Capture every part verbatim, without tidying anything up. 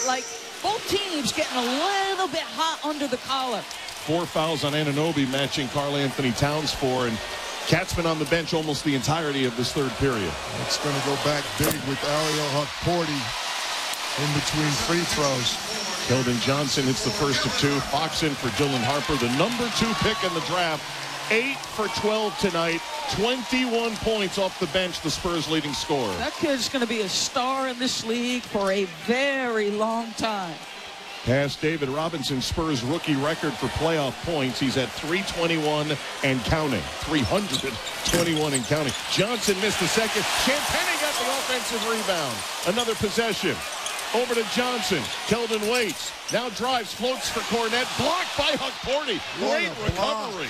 but like both teams getting a little bit hot under the collar. Four fouls on Anunoby, matching Karl Anthony Towns for, and Cat's been on the bench almost the entirety of this third period. It's going to go back big with Ariel Hukporti in between free throws. Keldon Johnson hits the first of two. Fox in for Dylan Harper, the number two pick in the draft. eight for twelve tonight. twenty-one points off the bench, the Spurs' leading scorer. That kid's going to be a star in this league for a very long time. Past David Robinson's Spurs rookie record for playoff points. He's at three twenty-one and counting. three hundred twenty-one and counting. Johnson missed the second. Champagnie got the offensive rebound. Another possession. Over to Johnson. Keldon waits. Now drives, floats for Kornet. Blocked by Hukporti. Great recovery.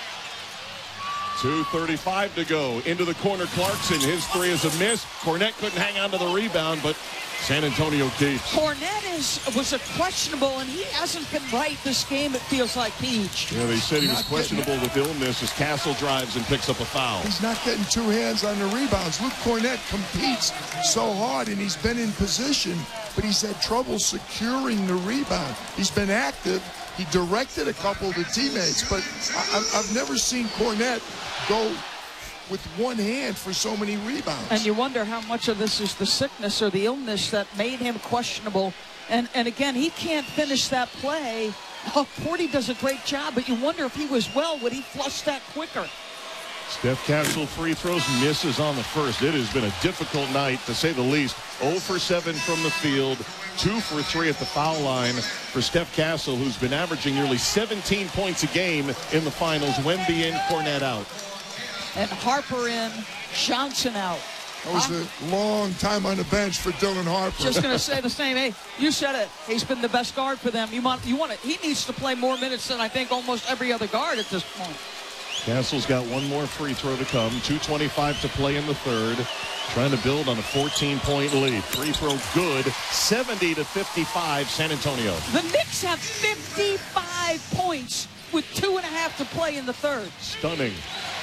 two thirty-five to go. Into the corner, Clarkson. His three is a miss. Kornet couldn't hang on to the rebound, but San Antonio keeps. Kornet is, was a questionable, and he hasn't been right this game, it feels like, Peach. Yeah, they said he was questionable with illness as Castle drives and picks up a foul. He's not getting two hands on the rebounds. Luke Kornet competes so hard, and he's been in position, but he's had trouble securing the rebound. He's been active. He directed a couple of the teammates, but I, I've never seen Kornet go with one hand for so many rebounds. And you wonder how much of this is the sickness or the illness that made him questionable. And and again, he can't finish that play. Hukporti does a great job, but you wonder if he was well, would he flush that quicker? Steph Castle free throws, misses on the first. It has been a difficult night, to say the least. zero for seven from the field, two for three at the foul line for Steph Castle, who's been averaging nearly seventeen points a game in the finals. Wemby in, Kornet out. And Harper in, Johnson out. That was huh? a long time on the bench for Dylan Harper. Just going to say the same. Hey, you said it. He's been the best guard for them. You want, you want it. He needs to play more minutes than I think almost every other guard at this point. Castle's got one more free throw to come. two twenty-five to play in the third. Trying to build on a fourteen-point lead. Free throw good. seventy to fifty-five, San Antonio. The Knicks have fifty-five points with two and a half to play in the third. Stunning.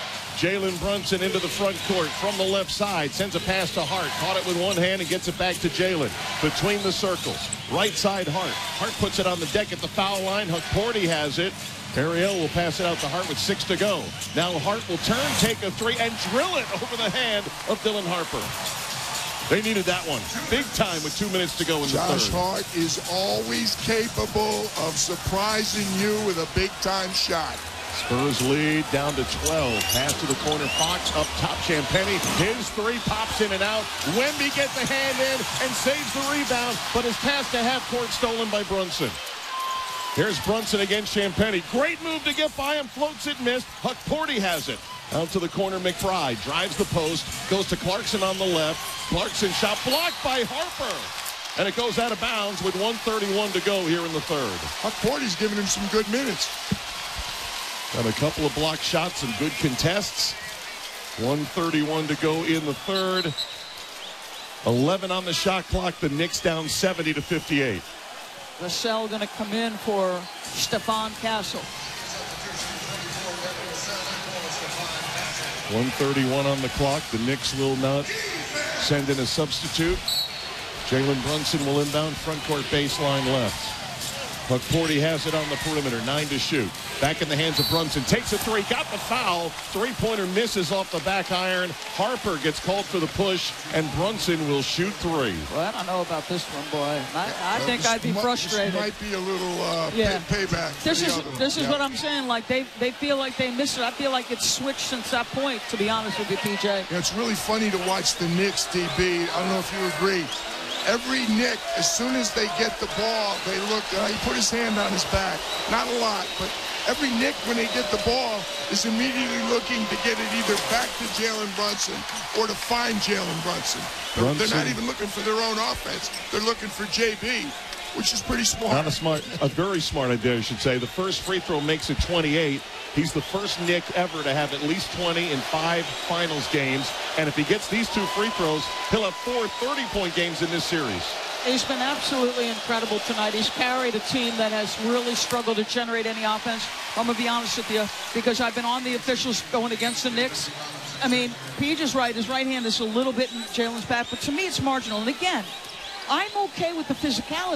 Jalen Brunson into the front court from the left side. Sends a pass to Hart. Caught it with one hand and gets it back to Jalen. Between the circles. Right side Hart. Hart puts it on the deck at the foul line. Hukporti has it. Ariel will pass it out to Hart with six to go. Now Hart will turn, take a three, and drill it over the hand of Dylan Harper. They needed that one big time with two minutes to go in the third. Josh Hart is always capable of surprising you with a big-time shot. Spurs lead down to twelve. Pass to the corner. Fox up top. Champagnie. His three pops in and out. Wemby gets a hand in and saves the rebound, but his pass to half court stolen by Brunson. Here's Brunson against Champagnie. Great move to get by him. Floats it, missed. Hukporti has it. Out to the corner, McBride drives the post. Goes to Clarkson on the left. Clarkson shot blocked by Harper. And it goes out of bounds with one thirty-one to go here in the third. Hukporti's giving him some good minutes. Got a couple of block shots and good contests. one thirty-one to go in the third. eleven on the shot clock. The Knicks down seventy to fifty-eight. Vassell going to come in for Stephon Castle. one thirty-one on the clock. The Knicks will not send in a substitute. Jalen Brunson will inbound front court baseline left. Hukporti has it on the perimeter. Nine to shoot. Back in the hands of Brunson. Takes a three. Got the foul. Three-pointer misses off the back iron. Harper gets called for the push, and Brunson will shoot three. Well, I don't know about this one, boy. I, I uh, think I'd be might, frustrated. This might be a little uh, yeah. pay, payback. This is other. this is yeah. what I'm saying. Like they they feel like they missed it. I feel like it's switched since that point. To be honest with you, P J. Yeah, it's really funny to watch the Knicks, D B. I don't know if you agree. Every Knick, as soon as they get the ball, they look, uh, he put his hand on his back. Not a lot, but every Knick, when they get the ball, is immediately looking to get it either back to Jalen Brunson or to find Jalen Brunson. They're, they're not even looking for their own offense. They're looking for J B, which is pretty smart. Not a smart, a very smart idea, I should say. The first free throw makes it twenty-eight. He's the first Knick ever to have at least twenty in five finals games. And if he gets these two free throws, he'll have four thirty-point games in this series. He's been absolutely incredible tonight. He's carried a team that has really struggled to generate any offense. I'm going to be honest with you, because I've been on the officials going against the Knicks. I mean, Peach is right. His right hand is a little bit in Jalen's back, but to me it's marginal. And again, I'm okay with the physicality.